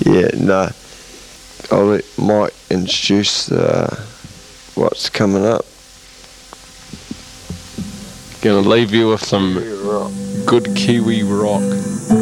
Yeah, no. I'll let Mike introduce what's coming up. Gonna leave you with some good Kiwi rock.